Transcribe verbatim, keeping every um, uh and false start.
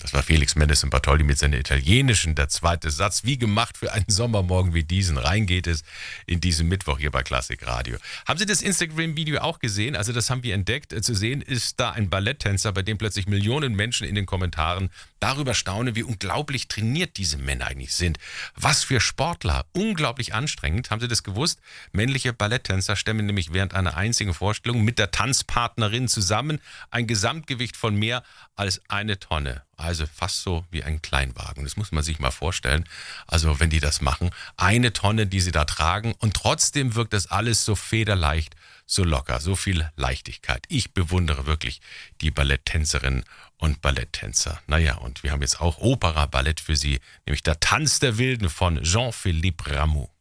Das war Felix Mendelssohn Bartholdy mit seiner italienischen, der zweite Satz. Wie gemacht für einen Sommermorgen wie diesen. Rein geht es in diesem Mittwoch hier bei Klassik Radio. Haben Sie das Instagram-Video auch gesehen? Also das haben wir entdeckt. Zu sehen ist da ein Balletttänzer, bei dem plötzlich Millionen Menschen in den Kommentaren darüber staunen, wie unglaublich trainiert diese Männer eigentlich sind. Was für Sportler. Unglaublich anstrengend. Haben Sie das gewusst? Männliche Balletttänzer stemmen nämlich während einer einzigen Vorstellung mit der Tanzpartnerin zusammen ein Gesamtgewicht von mehr als eine Tonne. Also fast so wie ein Kleinwagen. Das muss man sich mal vorstellen. Also wenn die das machen, eine Tonne, die sie da tragen und trotzdem wirkt das alles so federleicht, so locker, so viel Leichtigkeit. Ich bewundere wirklich die Balletttänzerinnen und Balletttänzer. Naja, und wir haben jetzt auch Opera-Ballett für Sie, nämlich der Tanz der Wilden von Jean-Philippe Rameau.